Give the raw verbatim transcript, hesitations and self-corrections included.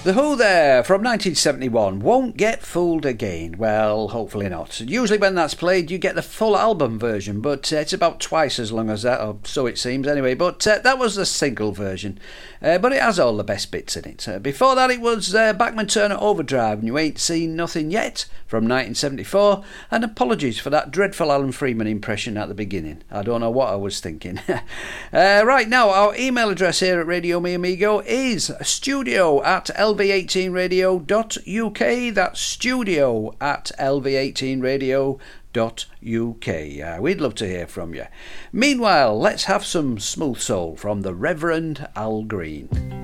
The Who there, from nineteen seventy-one, Won't Get Fooled Again. Well, hopefully not. Usually when that's played, you get the full album version, but uh, it's about twice as long as that, or so it seems anyway. But uh, that was the single version, uh, but it has all the best bits in it. Uh, before that, it was uh, Bachman Turner Overdrive, and You Ain't Seen Nothing Yet, from nineteen seventy-four, and apologies for that dreadful Alan Freeman impression at the beginning. I don't know what I was thinking. uh, right now, our email address here at Radio Me Amigo is studio at l v eighteen radio dot u k. That's studio at l v eighteen radio dot u k. Uh, we'd love to hear from you. Meanwhile, let's have some smooth soul from the Reverend Al Green.